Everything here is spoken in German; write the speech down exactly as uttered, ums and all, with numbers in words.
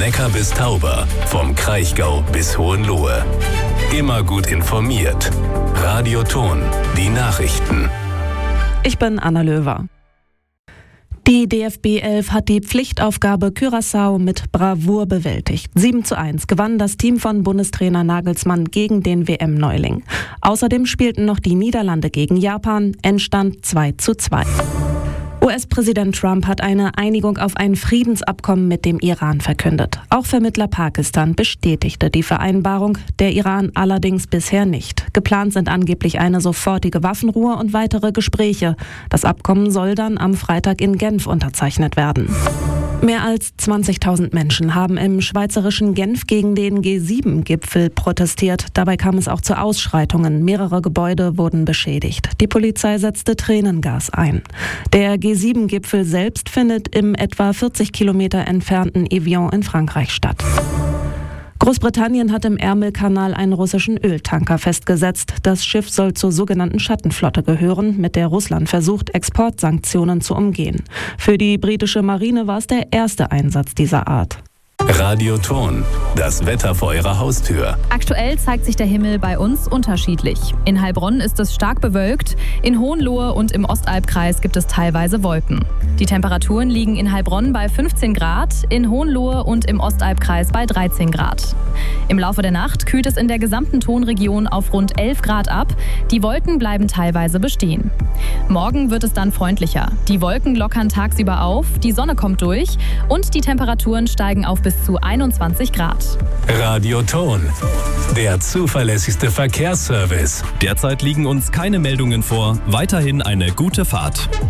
Neckar bis Tauber, vom Kraichgau bis Hohenlohe. Immer gut informiert. Radio Thon, die Nachrichten. Ich bin Anna Löwer. Die D F B elf hat die Pflichtaufgabe Curaçao mit Bravour bewältigt. sieben zu eins gewann das Team von Bundestrainer Nagelsmann gegen den W M-Neuling. Außerdem spielten noch die Niederlande gegen Japan, Endstand zwei zu zwei. U S-Präsident Trump hat eine Einigung auf ein Friedensabkommen mit dem Iran verkündet. Auch Vermittler Pakistan bestätigte die Vereinbarung, der Iran allerdings bisher nicht. Geplant sind angeblich eine sofortige Waffenruhe und weitere Gespräche. Das Abkommen soll dann am Freitag in Genf unterzeichnet werden. Mehr als zwanzigtausend Menschen haben im schweizerischen Genf gegen den G sieben Gipfel protestiert. Dabei kam es auch zu Ausschreitungen. Mehrere Gebäude wurden beschädigt. Die Polizei setzte Tränengas ein. Der G sieben Gipfel selbst findet im etwa vierzig Kilometer entfernten Evian in Frankreich statt. Großbritannien hat im Ärmelkanal einen russischen Öltanker festgesetzt. Das Schiff soll zur sogenannten Schattenflotte gehören, mit der Russland versucht, Exportsanktionen zu umgehen. Für die britische Marine war es der erste Einsatz dieser Art. Radio Thon, das Wetter vor Ihrer Haustür. Aktuell zeigt sich der Himmel bei uns unterschiedlich. In Heilbronn ist es stark bewölkt, in Hohenlohe und im Ostalbkreis gibt es teilweise Wolken. Die Temperaturen liegen in Heilbronn bei fünfzehn Grad, in Hohenlohe und im Ostalbkreis bei dreizehn Grad. Im Laufe der Nacht kühlt es in der gesamten Thonregion auf rund elf Grad ab. Die Wolken bleiben teilweise bestehen. Morgen wird es dann freundlicher. Die Wolken lockern tagsüber auf, die Sonne kommt durch und die Temperaturen steigen auf bis zu einundzwanzig Grad. Radio Thon, der zuverlässigste Verkehrsservice. Derzeit liegen uns keine Meldungen vor. Weiterhin eine gute Fahrt.